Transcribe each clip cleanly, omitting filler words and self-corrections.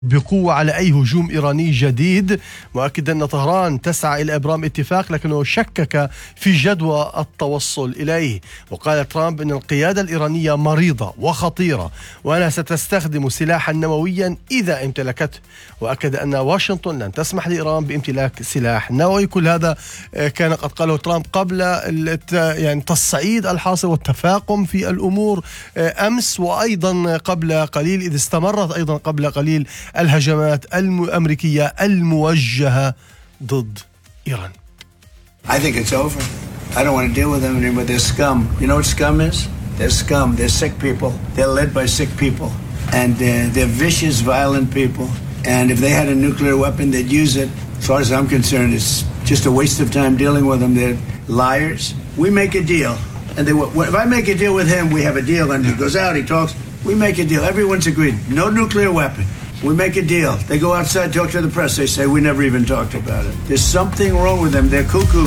بقوة على أي هجوم إيراني جديد، مؤكدا أن طهران تسعى إلى إبرام اتفاق لكنه شكك في جدوى التوصل إليه. وقال ترامب أن القيادة الإيرانية مريضة وخطيرة وأنها ستستخدم سلاحا نوويا إذا امتلكته، وأكد أن واشنطن لن تسمح لإيران بامتلاك سلاح نووي. كل هذا كان قد قاله ترامب قبل التصعيد الحاصل والتفاقم في الأمور أمس، وأيضا قبل قليل إذ استمرت أيضا قبل قليل الهجمات الأمريكية الموجهة ضد إيران. I think it's over. I don't want to deal with them anymore. They're scum. You know what scum is? They're scum. They're sick people. They're led by sick people. And they're vicious, violent people. And if they had a nuclear weapon, they'd use it. As far as I'm concerned, it's just a waste of time dealing with them. They're liars. We make a deal. And if I make a deal with him, we have a deal. And he goes out, he talks. We make a deal. Everyone's agreed. No nuclear weapon. We make a deal. They go outside, talk to the press. They say, we never even talked about it. There's something wrong with them. They're cuckoo.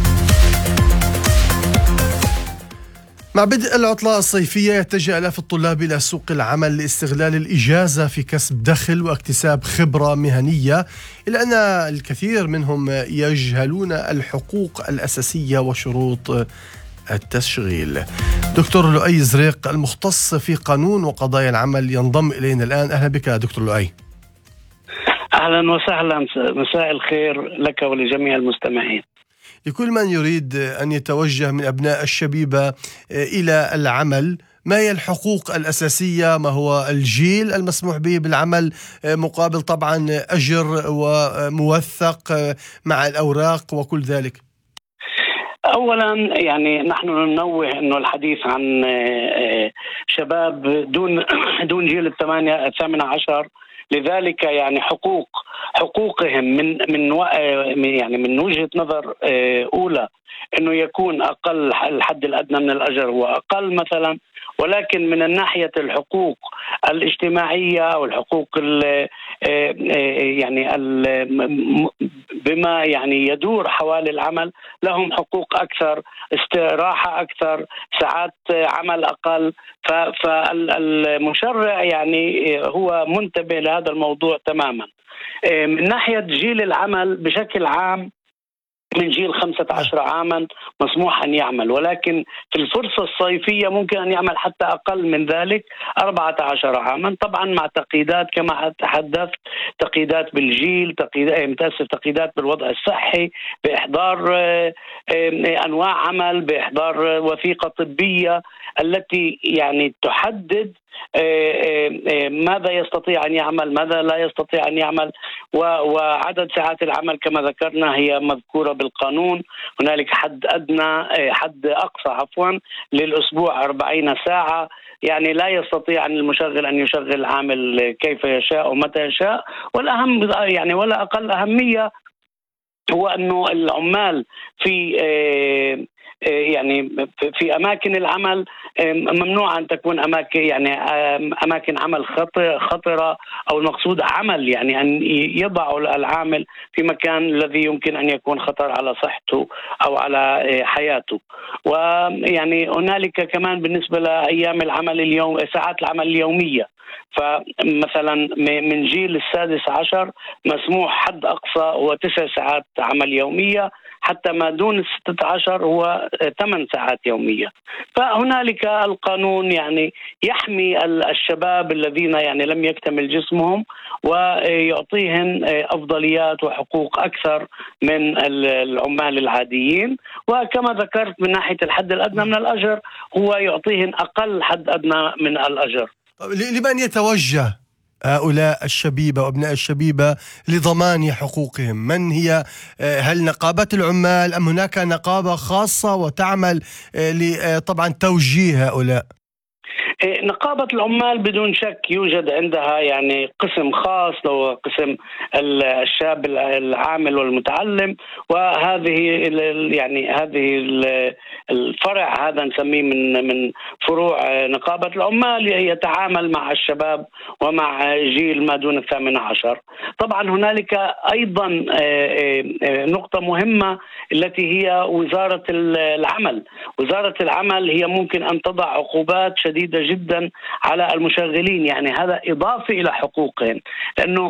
مع بدء العطلة الصيفية يتجه آلاف الطلاب إلى سوق العمل لاستغلال الإجازة في كسب دخل واكتساب خبرة مهنية، إلا أن الكثير منهم يجهلون الحقوق الأساسية وشروط التشغيل. دكتور لؤي زريق المختص في قانون وقضايا العمل ينضم إلينا الآن. أهلا بك دكتور لؤي. أهلا وسهلا، مساء الخير لك ولجميع المستمعين. لكل من يريد أن يتوجه من أبناء الشبيبة إلى العمل، ما هي الحقوق الأساسية؟ ما هو الجيل المسموح به بالعمل مقابل طبعا أجر وموثق مع الأوراق وكل ذلك؟ أولا نحن ننوه أنه الحديث عن شباب دون جيل الثامنة عشر، لذلك حقوقهم من وجهة نظر أولى أنه يكون أقل الحد الأدنى من الأجر وأقل مثلا، ولكن من الناحية الحقوق الاجتماعية أو الحقوق بما يدور حوالي العمل، لهم حقوق أكثر، استراحة أكثر، ساعات عمل أقل. فالمشرع هو منتبه لهذا الموضوع تماما. من ناحية جيل العمل بشكل عام، من جيل 15 عاما مسموح أن يعمل، ولكن في الفرصة الصيفية ممكن أن يعمل حتى أقل من ذلك 14 عاما، طبعا مع تقييدات كما تحدثت، تقييدات بالجيل، تقييدات بالوضع الصحي، بإحضار أنواع عمل، بإحضار وثيقة طبية التي تحدد ماذا يستطيع أن يعمل، ماذا لا يستطيع أن يعمل، وعدد ساعات العمل كما ذكرنا هي مذكورة بالقانون. هنالك حد أقصى للأسبوع 40 ساعة، لا يستطيع أن المشغل أن يشغل العامل كيف يشاء ومتى يشاء. والأهم ولا أقل أهمية هو أنه العمال في أماكن العمل ممنوع أن تكون أماكن عمل خطرة، أو المقصود عمل أن يضع العامل في مكان الذي يمكن أن يكون خطر على صحته أو على حياته. هنالك كمان بالنسبة لأيام العمل ساعات العمل اليومية، فمثلا من جيل 16 مسموح حد أقصى هو 9 ساعات عمل يومية، حتى ما دون 16 هو 8 ساعات يومية. فهنالك القانون يحمي الشباب الذين لم يكتمل جسمهم، ويعطيهم أفضليات وحقوق أكثر من العمال العاديين. وكما ذكرت من ناحية الحد الأدنى من الأجر، هو يعطيهم أقل حد أدنى من الأجر. لمن يتوجه هؤلاء الشبيبة وأبناء الشبيبة لضمان حقوقهم؟ من هي؟ هل نقابة العمال أم هناك نقابة خاصة وتعمل طبعا توجيه هؤلاء؟ نقابة العمال بدون شك يوجد عندها قسم خاص، لو قسم الشاب العامل والمتعلم، وهذه هذه الفرع هذا نسميه من فروع نقابة العمال، يتعامل مع الشباب ومع جيل ما دون 18. طبعا هنالك أيضا نقطة مهمة التي هي وزارة العمل. وزارة العمل هي ممكن أن تضع عقوبات شديدة جدا على المشغلين، يعني هذا إضافة إلى حقوقهم، لأنه